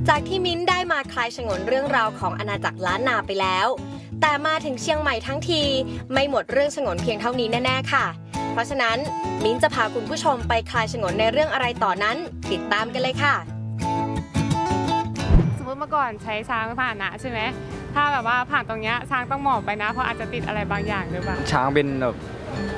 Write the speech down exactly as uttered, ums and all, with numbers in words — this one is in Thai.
จากที่มิ้นได้มาคลายฉงนเรื่องราวของอาณาจักรล้านนาไปแล้วแต่มาถึงเชียงใหม่ทั้งทีไม่หมดเรื่องฉงนเพียงเท่านี้แน่ๆค่ะเพราะฉะนั้นมิ้นจะพาคุณผู้ชมไปคลายฉงนในเรื่องอะไรต่อนั้นติดตามกันเลยค่ะสมมติเมื่อก่อนใช้ช้างเป็นพาหนะใช่ไหมถ้าแบบว่าผ่านตรงเนี้ยช้างต้องหมอบไปนะเพราะอาจจะติดอะไรบางอย่างหรือเปล่าช้างเป็นแบบ